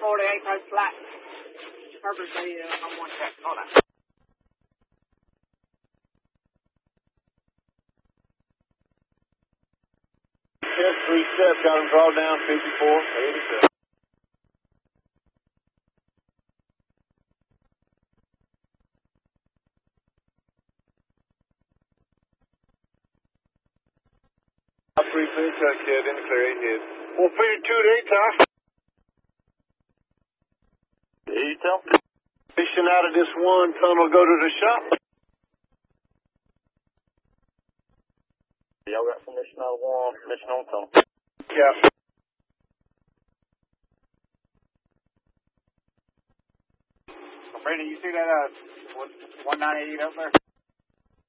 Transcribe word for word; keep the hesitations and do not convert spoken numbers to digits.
forty-eight, post flat. Herbert's the uh, number one check. Hold on. Yes, three steps, got him draw down, fifty-four, eighty-seven. Three clear cut, kid, in the clear, eight hit. four fifty-two to eight, Tom. Eight, Tom. Fishing out of this one tunnel, go to the shop. Y'all got permission out of one, permission on tunnel. Yeah. Brady, you see that uh, one ninety-eight up there?